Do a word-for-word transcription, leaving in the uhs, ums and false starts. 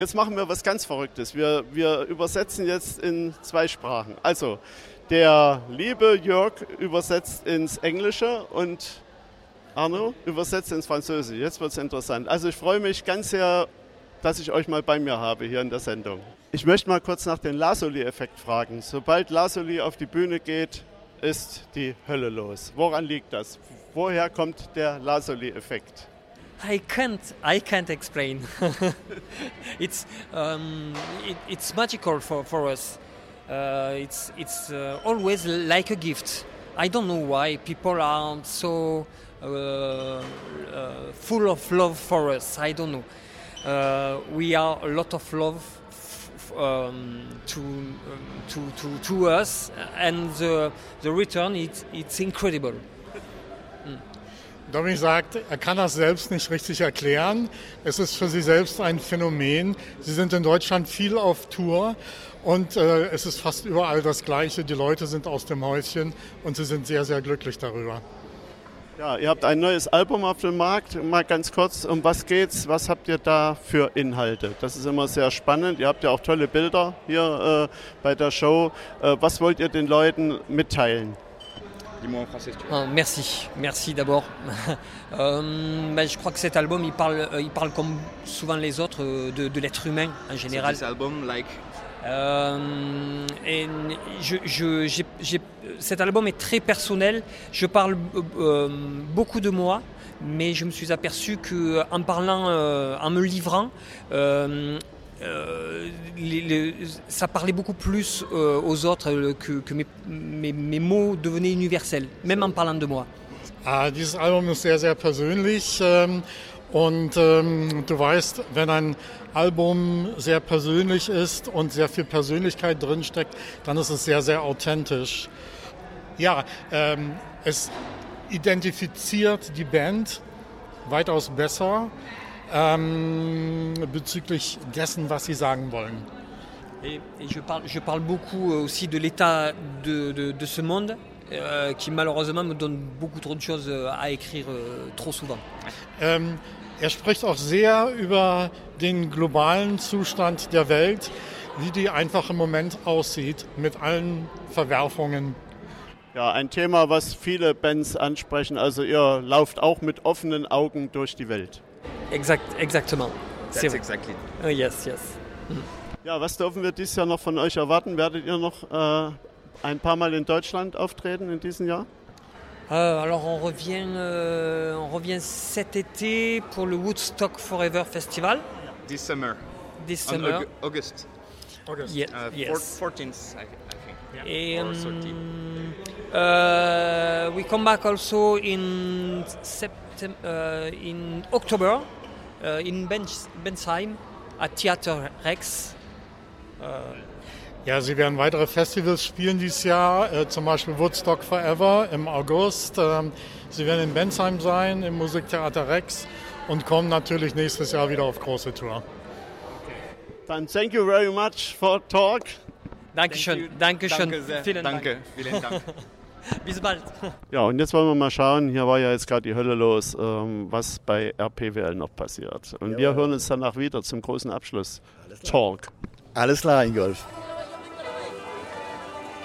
Jetzt machen wir was ganz Verrücktes. Wir, wir übersetzen jetzt in zwei Sprachen. Also, der liebe Jörg übersetzt ins Englische und Arno übersetzt ins Französische. Jetzt wird es interessant. Also ich freue mich ganz sehr, dass ich euch mal bei mir habe hier in der Sendung. Ich möchte mal kurz nach dem Lazuli-Effekt fragen. Sobald Lazuli auf die Bühne geht, ist die Hölle los. Woran liegt das? Woher kommt der Lazuli-Effekt? I can't. I can't explain. it's um, it, it's magical for, for us. Uh, it's it's uh, always like a gift. I don't know why people are so uh, uh, full of love for us. I don't know. Uh, we are a lot of love f- um, to, um, to to to us, and the the return it's it's incredible. Mm. Dominik sagt, er kann das selbst nicht richtig erklären. Es ist für sie selbst ein Phänomen. Sie sind in Deutschland viel auf Tour und äh, es ist fast überall das Gleiche. Die Leute sind aus dem Häuschen und sie sind sehr, sehr glücklich darüber. Ja, ihr habt ein neues Album auf dem Markt. Mal ganz kurz, um was geht's? Was habt ihr da für Inhalte? Das ist immer sehr spannend. Ihr habt ja auch tolle Bilder hier äh, bei der Show. Äh, was wollt ihr den Leuten mitteilen? Dis-moi en français si tu veux. Ah, merci, merci d'abord. euh, ben, je crois que cet album, il parle, il parle comme souvent les autres de, de l'être humain en général. So this album, like. Euh, et je, je, j'ai, j'ai, cet album est très personnel. Je parle euh, beaucoup de moi, mais je me suis aperçu que en parlant, euh, en me livrant. Euh, Euh, les, les, ça parlait beaucoup plus euh, aux autres euh, que, que mes, mes, mes mots devenaient universels, même en parlant de moi. Ah, dieses Album ist sehr, sehr persönlich ähm, und ähm, du weißt, wenn ein Album sehr persönlich ist und sehr viel Persönlichkeit drinsteckt, dann ist es sehr, sehr authentisch. Ja, ähm, es identifiziert die Band weitaus besser. Ähm, bezüglich dessen, was sie sagen wollen. Et, et je parle, je parle beaucoup aussi de l'état de, de, de ce monde euh, qui malheureusement me donne beaucoup trop de choses à écrire euh, trop souvent. Ähm, er spricht auch sehr über den globalen Zustand der Welt, wie die einfach im Moment aussieht, mit allen Verwerfungen. Ja, ein Thema, was viele Bands ansprechen. Also ihr lauft auch mit offenen Augen durch die Welt. Exact, exactement. That's C'est exactly. Uh, yes, yes. Ja, was dürfen wir dieses Jahr noch von euch erwarten? Werdet ihr noch äh, ein paar Mal in Deutschland auftreten in diesem Jahr? Euh, alors on revient, euh, on revient cet été pour le Woodstock Forever Festival. This summer. This On summer. Aug- August. August. Yeah, Uh, yes. fourteenth, I, I think. Et, Or um, thirteenth. uh, we come back also in September, uh, in October, uh, in Benz- Bensheim at Theater Rex. Uh, Ja, sie werden weitere Festivals spielen dieses Jahr, äh, zum Beispiel Woodstock Forever im August. Ähm, sie werden in Bensheim sein, im Musiktheater Rex und kommen natürlich nächstes Jahr wieder auf große Tour. Dann thank you very much for talk. Dankeschön, Dankeschön. Danke sehr. Vielen Dank. Danke, vielen Dank. Bis bald. Ja, und jetzt wollen wir mal schauen, hier war ja jetzt gerade die Hölle los, ähm, was bei R P W L noch passiert. Und wir hören uns danach wieder zum großen Abschluss. Talk. Alles klar, Ingolf.